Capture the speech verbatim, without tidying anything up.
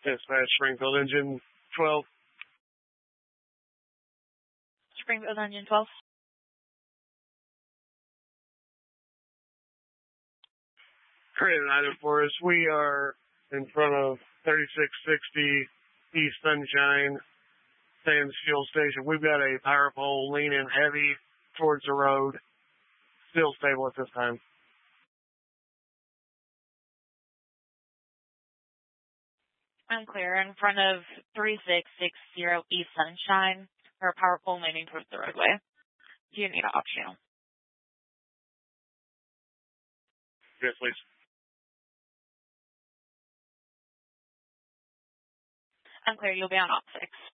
Dispatch Springfield Engine twelve. Springfield Engine twelve. Create an item for us. We are in front of thirty-six sixty East Sunshine Sands Fuel Station. We've got a power pole leaning heavy towards the road. Still stable at this time. I'm clear. In front of thirty-six sixty East Sunshine, or a power pole leaning towards the roadway. Do you need an optional? Yes, please. I'm clear. You'll be on op six.